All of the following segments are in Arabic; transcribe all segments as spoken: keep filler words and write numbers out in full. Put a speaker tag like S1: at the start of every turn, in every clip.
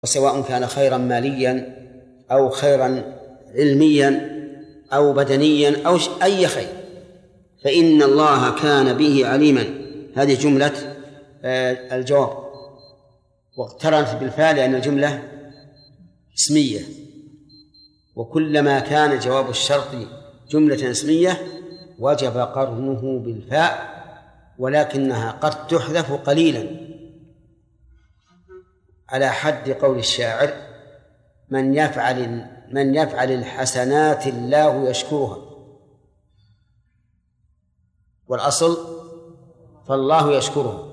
S1: سواء كان خيرا ماليا أو خيرا علميا أو بدنيا أو أي خير، فإن الله كان به عليما. هذه جملة الجواب، واقترنت بالفعل لأن الجملة اسمية، وكلما كان جواب الشرط جملة اسمية وجب قرنه بالفاء، ولكنها قد تحذف قليلا على حد قول الشاعر: من يفعل من يفعل الحسنات الله يشكرها، والأصل فالله يشكرها.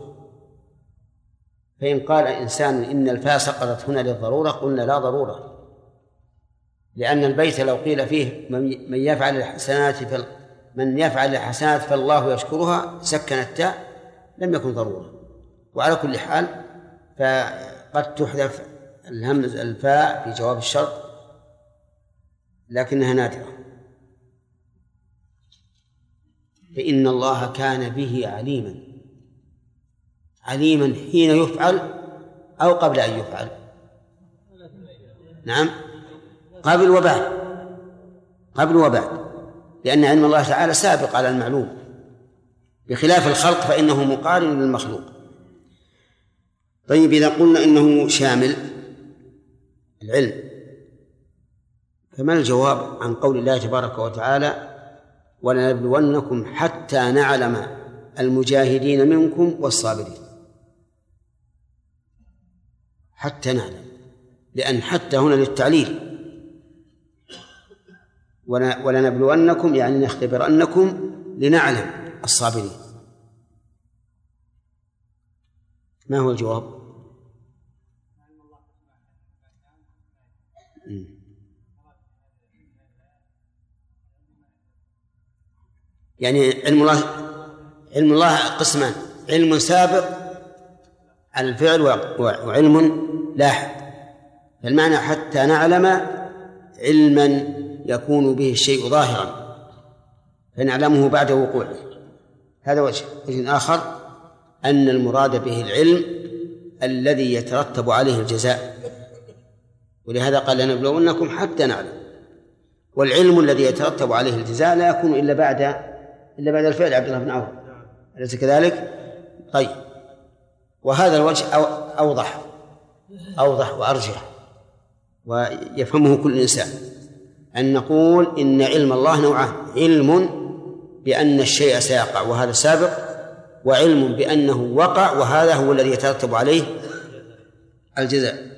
S1: فإن قال إنسان إن الفاء سقطت هنا للضرورة قلنا لا ضرورة، لأن البيت لو قيل فيه من يفعل الحسنات فال... من يفعل الحسنات فالله يشكرها سكن التاء لم يكن ضرورة. وعلى كل حال فقد تحذف الهمز الفاء في جواب الشرط لكنها نادرة. فإن الله كان به عليما، عليما حين يفعل أو قبل أن يفعل؟ نعم، قبل وبعد، قبل وبعد، لأن علم الله تعالى سابق على المعلوم، بخلاف الخلق فإنه مقارن للمخلوق. طيب، إذا قلنا إنه شامل العلم، فما الجواب عن قول الله تبارك وتعالى: ولنبلونكم حتى نعلم المجاهدين منكم والصابرين؟ حتى نعلم، لأن حتى هنا للتعليل، ولنبلونكم يعني نختبرنكم لنعلم الصابرين. ما هو الجواب؟ يعني علم الله علم الله قسمان: علم سابق على الفعل وعلم لاحق. فالمعنى حتى نعلم علما يكون به الشيء ظاهرا فنعلمه بعد وقوعه، هذا وجه. وجه آخر أن المراد به العلم الذي يترتب عليه الجزاء، ولهذا قال لنبلونكم حتى نعلم. والعلم الذي يترتب عليه الجزاء لا يكون إلا بعد إلا بعد الفعل. عبد الله بن عوف، أليس كذلك؟ طيب، وهذا الوجه أوضح أوضح وأرجح ويفهمه كل إنسان، أن نقول إن علم الله نوعان: علم بأن الشيء سيقع وهذا سابق، وعلم بأنه وقع وهذا هو الذي يترتب عليه الجزاء.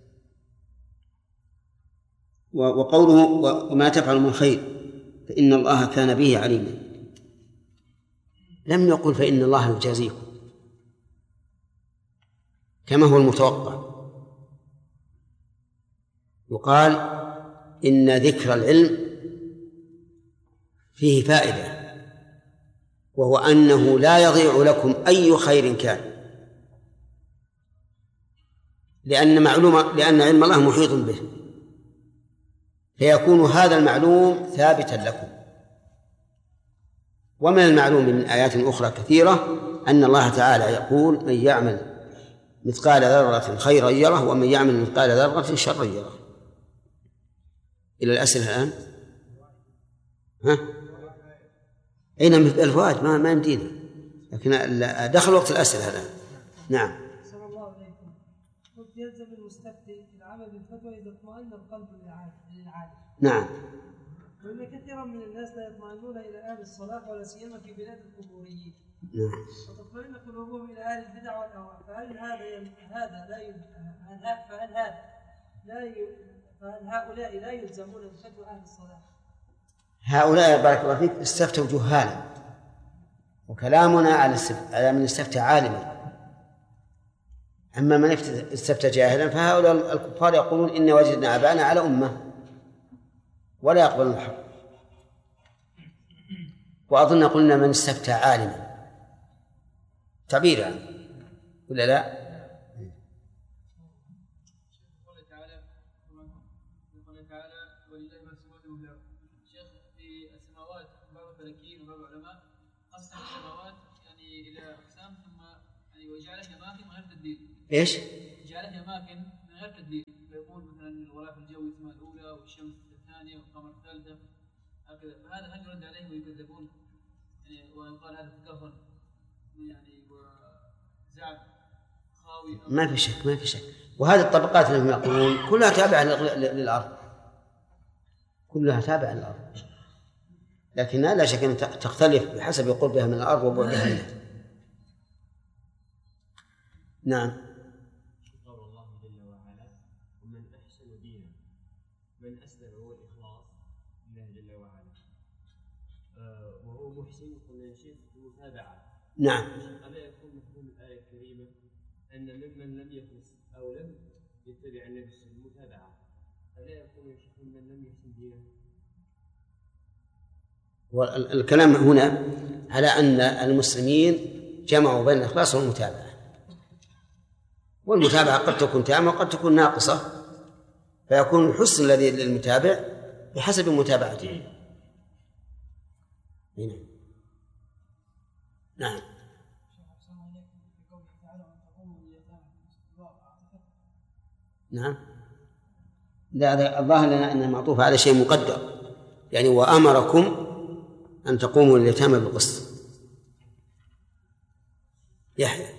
S1: وقوله وما تفعل من خير فإن الله كان به عليما، لم يقل فإن الله يجازيكم كما هو المتوقع. يقال إن ذكر العلم فيه فائدة، وهو أنه لا يضيع لكم أي خير كان، لأن معلومة لأن علم الله محيط به، فيكون هذا المعلوم ثابتا لكم. ومن المعلوم من آيات أخرى كثيرة أن الله تعالى يقول: من يعمل مثقال ذرة خيرا يره ومن يعمل مثقال ذرة شرا يره. إلى الأسئلة الآن. ها؟ أين الفوائد؟ ما ما يمدينا، لكن دخل وقت الأسئلة الآن. نعم.
S2: صلى الله عليكم. قلت يلزم المستفتي العمل بالفتوى إذا اطمأن القلب للعالم.
S1: نعم.
S2: وإن كثيرا من الناس لا يطمئنون إلى أهل الصلاح ولا سيما في بلاد القبوريين.
S1: نعم.
S2: وتطمئن قلوبهم إلى أهل البدع والأهواء، فهل هذا هذا لا يد... فهل هذا لا ي... فهل هؤلاء لا يلزمون بفتوى أهل الصلاح؟
S1: هؤلاء بارك الله فيك استفتوا جهالا، وكلامنا على على من استفتى عالما. أما من استفتى جاهلا فهؤلاء الكفار يقولون إن وجدنا آباءنا على أمة ولا يقبلون الحق. وأظن قلنا من استفتى عالما تعبير يعني. ولا لا؟
S3: يعني وجعلها أماكن غير تبديل.
S1: إيش؟
S3: جعلها أماكن من غير تدليل، يقول مثلا الغلاف الجوي السماء الأولى والشمس الثانية والقمر الثالثة هكذا، فهذا هل يرد عليهم ويكذبون؟ يعني ويقال هذا تكهن يعني وزعم خاوي؟
S1: ما في شك ما في شك. وهذه الطبقات اللي هم يقولون كلها تابعة للأرض، كلها تابعة للأرض، لكنها لا شك أن تختلف بحسب قربها من الأرض وبعدها منها. نعم.
S4: قال الله جل وعلا: ومن أحسن دينا من أسلم هو الإخلاص لله جل وعلا، آه وهو محسن قلنا شيخ المتابعة.
S1: نعم.
S4: ألا يكون مفهوم الآية الكريمة أن ممن لم يخلص أو لم يتبع النبي صلى الله عليه وسلم المتابعة، ألا يكون شيخ ممن لم يحسن دينه؟
S1: والكلام هنا على أن المسلمين جمعوا بين الإخلاص والمتابعة، والمتابعة قد تكون تامة وقد تكون ناقصة، فيكون الحسن الذي للمتابع بحسب متابعته. هنا. نعم. نعم. لا، الظاهر لنا أنه معطوف على شيء مقدر، يعني وأمركم أن تقوموا لليتامى بالقسط. يحيى.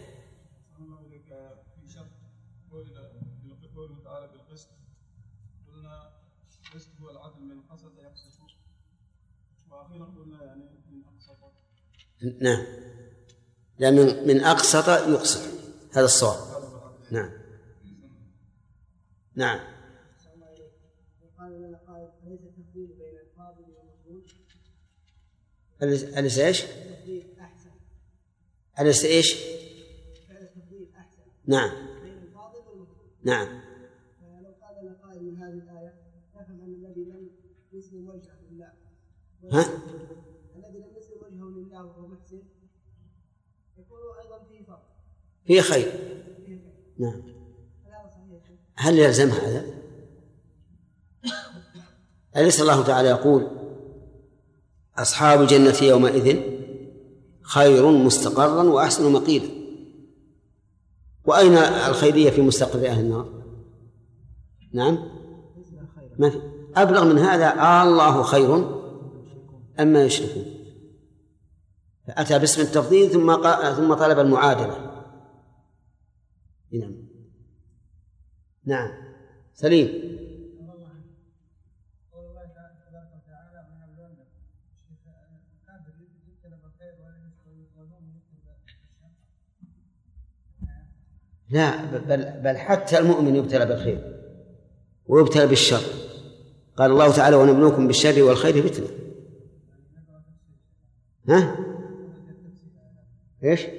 S1: نعم، لا من من أقسط يقسط، هذا الصواب. نعم. نعم. أليس إيش؟ أليس إيش؟ نعم. نعم.
S2: لو قال لنا قائل من هذه الآية يفهم أن الذي لم يسلم وجهه لله،
S1: ها؟
S2: الذي لم يسلم وجهه لله وهو محسن يكون أيضا فيه فرق،
S1: فيه خير. نعم. هل يلزم هذا؟ أليس الله تعالى يقول: أصحاب الجنة يومئذ خير مستقرا وأحسن مقيلا؟ وأين الخيرية في مستقر أهل النار؟ نعم، ما في أبلغ من هذا. آه الله خير أما يشركون، فأتى باسم التفضيل ثم ثم طلب المعادلة. نعم. نعم. سليم. لا، بل, بل حتى المؤمن يبتلى بالخير ويبتلى بالشر. قال الله تعالى: ونبلوكم بالشر والخير فتنة. ها؟ ايش؟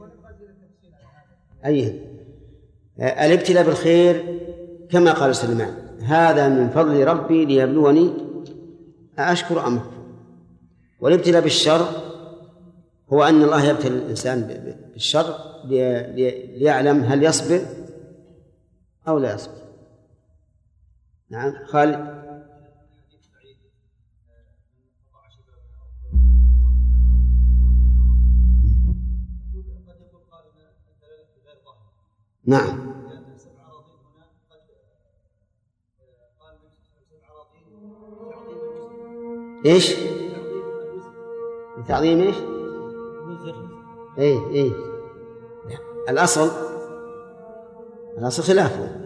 S1: أيه؟ الابتلاء بالخير كما قال سليمان: هذا من فضل ربي ليبلوني أأشكر أم أكفر. والابتلاء بالشر هو أن الله يبتلي الإنسان بالشر ليعلم هل يصبر أو لا يصبر. نعم. خالد. نعم. ايش؟ تعظيم ايش؟ ايه ايه. الأصل الأصل خلافه.